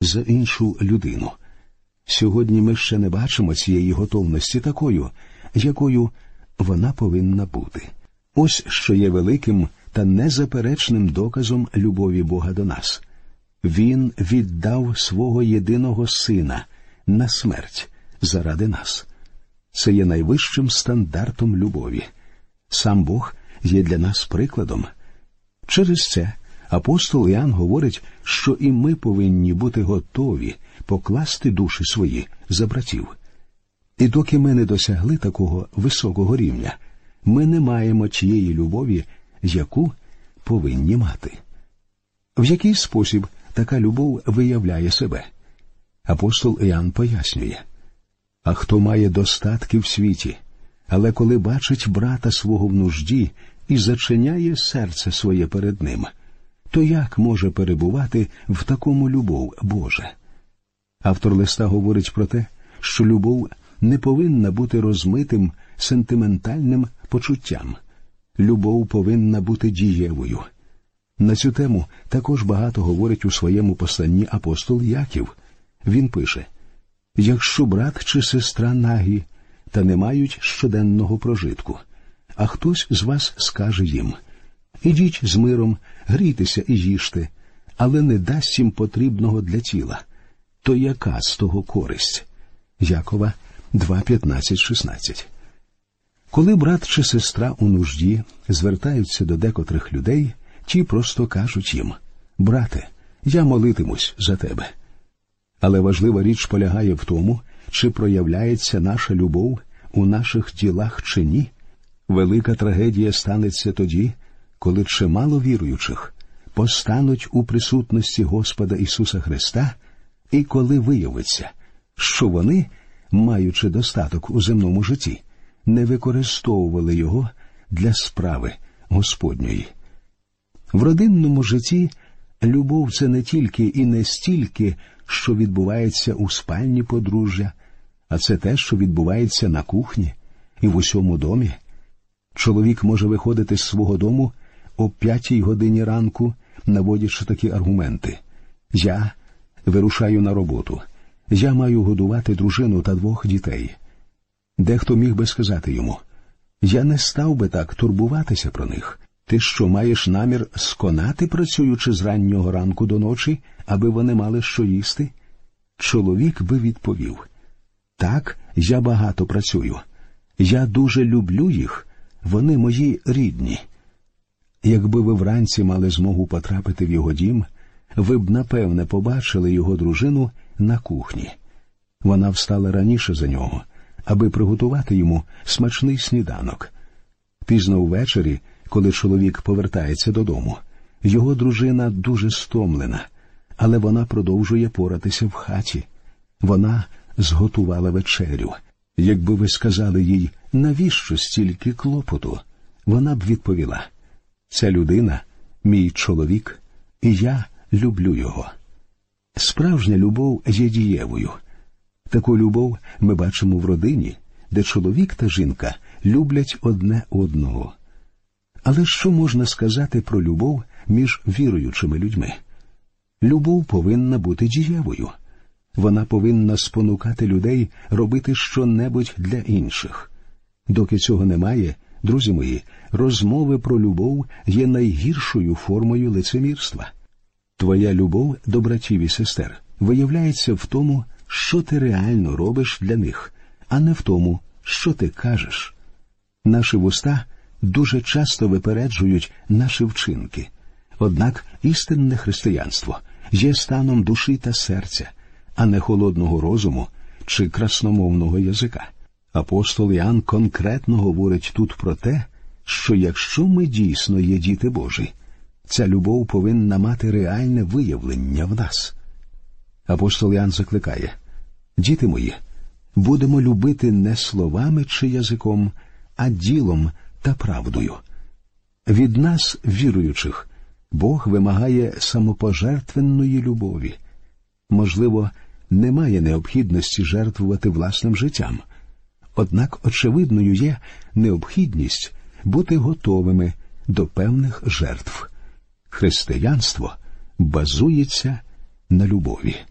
за іншу людину. Сьогодні ми ще не бачимо цієї готовності такою, якою вона повинна бути. Ось що є великим та незаперечним доказом любові Бога до нас. Він віддав свого єдиного Сина на смерть заради нас. Це є найвищим стандартом любові. Сам Бог є для нас прикладом. Через це апостол Іоанн говорить, що і ми повинні бути готові покласти душі свої за братів. І доки ми не досягли такого високого рівня, ми не маємо тієї любові, яку повинні мати. В який спосіб така любов виявляє себе? Апостол Іоанн пояснює: «А хто має достатки в світі, але коли бачить брата свого в нужді і зачиняє серце своє перед ним, то як може перебувати в такому любов Божа?» Автор листа говорить про те, що любов не повинна бути розмитим сентиментальним почуттям. Любов повинна бути дієвою. На цю тему також багато говорить у своєму посланні апостол Яків. Він пише: «Якщо брат чи сестра нагі, та не мають щоденного прожитку, а хтось з вас скаже їм: ідіть з миром, грійтеся і їжте, але не дасть їм потрібного для тіла, то яка з того користь?» Якова 2:15-16. Коли брат чи сестра у нужді звертаються до декотрих людей, ті просто кажуть їм: «Брате, я молитимусь за тебе». Але важлива річ полягає в тому, чи проявляється наша любов у наших ділах чи ні. Велика трагедія станеться тоді, коли чимало віруючих постануть у присутності Господа Ісуса Христа, і коли виявиться, що вони, маючи достаток у земному житті, не використовували його для справи Господньої. В родинному житті любов – це не тільки і не стільки, що відбувається у спальні подружжя, а це те, що відбувається на кухні і в усьому домі. Чоловік може виходити з свого дому о 5-й годині ранку, наводячи такі аргументи: «Я вирушаю на роботу, я маю годувати дружину та 2 дітей». Дехто міг би сказати йому: «Я не став би так турбуватися про них. Ти що, маєш намір сконати, працюючи з раннього ранку до ночі, аби вони мали що їсти?» Чоловік би відповів: «Так, я багато працюю. Я дуже люблю їх, вони мої рідні». Якби ви вранці мали змогу потрапити в його дім, ви б, напевне, побачили його дружину на кухні. Вона встала раніше за нього, аби приготувати йому смачний сніданок. Пізно ввечері, коли чоловік повертається додому, його дружина дуже стомлена, але вона продовжує поратися в хаті. Вона зготувала вечерю. Якби ви сказали їй: «Навіщо стільки клопоту?», вона б відповіла: «Ця людина – мій чоловік, і я люблю його». Справжня любов є дієвою. Таку любов ми бачимо в родині, де чоловік та жінка люблять одне одного. Але що можна сказати про любов між віруючими людьми? Любов повинна бути дієвою. Вона повинна спонукати людей робити що-небудь для інших. Доки цього немає, друзі мої, розмови про любов є найгіршою формою лицемірства. Твоя любов до братів і сестер виявляється в тому, що ти реально робиш для них, а не в тому, що ти кажеш. Наші вуста дуже часто випереджують наші вчинки. Однак істинне християнство є станом душі та серця, а не холодного розуму чи красномовного язика. Апостол Іоанн конкретно говорить тут про те, що якщо ми дійсно є діти Божі, ця любов повинна мати реальне виявлення в нас. Апостол Іоанн закликає: «Діти мої, будемо любити не словами чи язиком, а ділом та правдою». Від нас, віруючих, Бог вимагає самопожертвенної любові. Можливо, немає необхідності жертвувати власним життям. Однак очевидною є необхідність бути готовими до певних жертв. Християнство базується на любові.